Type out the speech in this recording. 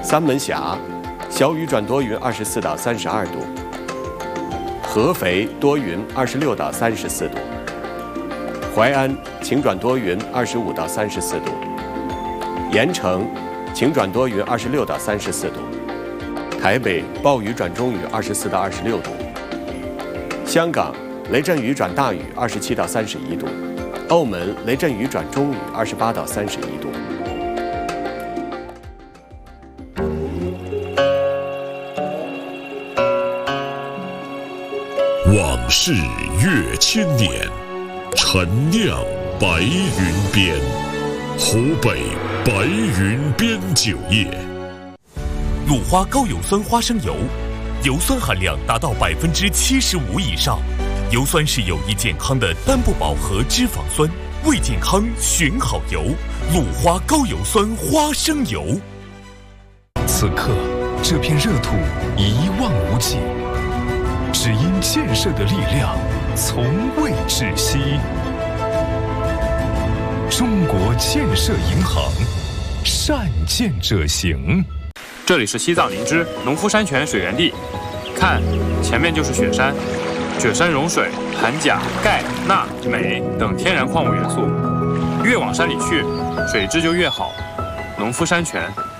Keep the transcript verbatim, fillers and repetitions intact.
三门峡小雨转多云二十四到三十二度，合肥多云二十六到三十四度，淮安晴转多云二十五到三十四度，盐城晴转多云二十六到三十四度，台北暴雨转中雨二十四到二十六度，香港雷阵雨转大雨二十七到三十一度，澳门雷阵雨转中雨二十八到三十一度。 往事越千年，陈酿白云边，湖北白云边酒业。 鲁花高油酸花生油，油酸含量达到百分之七十五以上，油酸是有益健康的单不饱和脂肪酸，为健康选好油。鲁花高油酸花生油。 此刻，这片热土一望无际。只因建设的力量从未止息。中国建设银行，善建者行。 这里是西藏林芝农夫山泉水源地，看，前面就是雪山。雪山融水含钾、钙、钠、镁等天然矿物元素，越往山里去，水质就越好。农夫山泉。